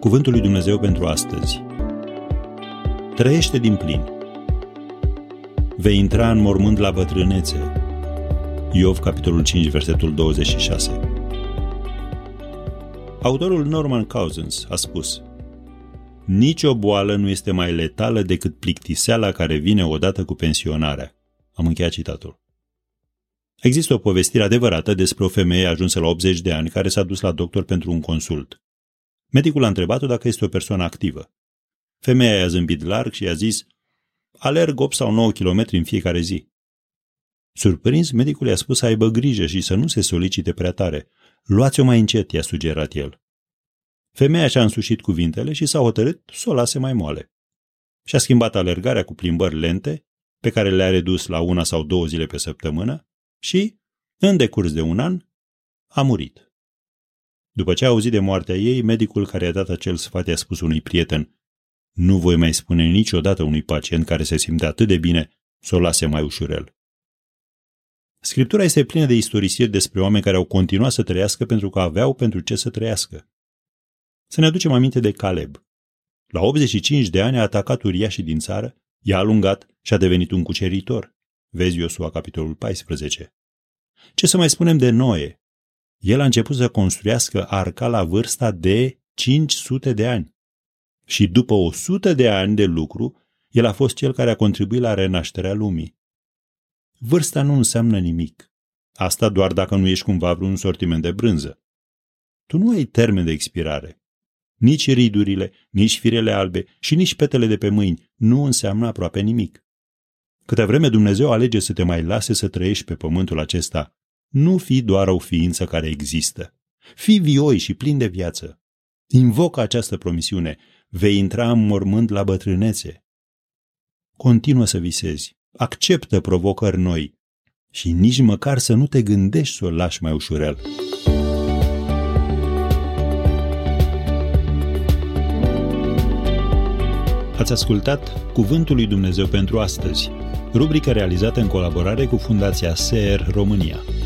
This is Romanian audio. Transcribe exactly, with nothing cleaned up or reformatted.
Cuvântul lui Dumnezeu pentru astăzi. Trăiește din plin. Vei intra în mormânt la bătrânețe. Iov, capitolul cinci, versetul douăzeci și șase. Autorul Norman Cousins a spus: nici o boală nu este mai letală decât plictiseala care vine odată cu pensionarea. Am încheiat citatul. Există o povestire adevărată despre o femeie ajunsă la optzeci de ani care s-a dus la doctor pentru un consult. Medicul a întrebat-o dacă este o persoană activă. Femeia i-a zâmbit larg și i-a zis: alerg opt sau nouă kilometri în fiecare zi. Surprins, medicul i-a spus să aibă grijă și să nu se solicite prea tare. Luați-o mai încet, i-a sugerat el. Femeia și-a însușit cuvintele și s-a hotărât să o lase mai moale. Și-a schimbat alergarea cu plimbări lente, pe care le-a redus la una sau două zile pe săptămână și, în decurs de un an, a murit. După ce a auzit de moartea ei, medicul care i-a dat acel sfat i-a spus unui prieten: nu voi mai spune niciodată unui pacient care se simte atât de bine să o lase mai ușurel. Scriptura este plină de istorisiri despre oameni care au continuat să trăiască pentru că aveau pentru ce să trăiască. Să ne aducem aminte de Caleb. La optzeci și cinci de ani a atacat uriașii din țară, i-a alungat și a devenit un cuceritor. Vezi Iosua, capitolul paisprezece. Ce să mai spunem de Noe? El a început să construiască arca la vârsta de cinci sute de ani. Și după o sută de ani de lucru, el a fost cel care a contribuit la renașterea lumii. Vârsta nu înseamnă nimic. Asta doar dacă nu ești cumva vreun sortiment de brânză. Tu nu ai termen de expirare. Nici ridurile, nici firele albe și nici petele de pe mâini nu înseamnă aproape nimic. Câtă vreme Dumnezeu alege să te mai lase să trăiești pe pământul acesta, nu fi doar o ființă care există. Fii vioi și plin de viață. Invocă această promisiune: vei intra în mormânt la bătrânețe. Continuă să visezi, acceptă provocări noi și nici măcar să nu te gândești să o lași mai ușurel. Ați ascultat Cuvântul lui Dumnezeu pentru astăzi, rubrica realizată în colaborare cu Fundația S E R România.